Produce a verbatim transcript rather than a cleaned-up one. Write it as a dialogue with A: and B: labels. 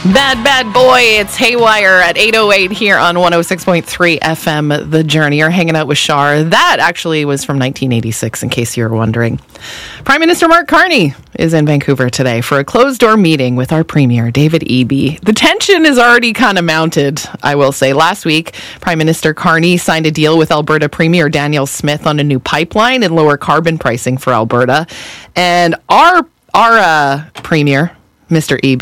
A: Bad, bad boy. It's Haywire at eight oh eight here on one oh six point three F M, The Journey. You're hanging out with Shar. That actually was from nineteen eighty-six, in case you were wondering. Prime Minister Mark Carney is in Vancouver today for a closed-door meeting with our Premier, David Eby. The tension is already kind of mounted, I will say. Last week, Prime Minister Carney signed a deal with Alberta Premier Danielle Smith on a new pipeline and lower carbon pricing for Alberta. And our, our uh, Premier, Mister Eby,